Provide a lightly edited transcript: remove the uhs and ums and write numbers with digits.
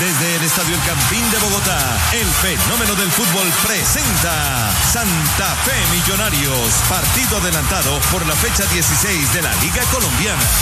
Desde el Estadio El Campín de Bogotá, el fenómeno del fútbol presenta Santa Fe Millonarios, partido adelantado por la fecha 16 de la Liga Colombiana.